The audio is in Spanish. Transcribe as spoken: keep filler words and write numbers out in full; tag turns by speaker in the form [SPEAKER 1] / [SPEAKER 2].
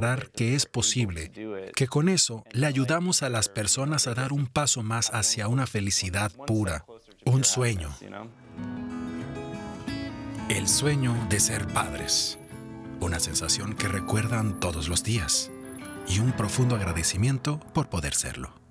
[SPEAKER 1] demostrar que es posible, que con eso le ayudamos a las personas a dar un paso más hacia una felicidad pura, un sueño. El sueño de ser padres, una sensación que recuerdan todos los días y un profundo agradecimiento por poder serlo.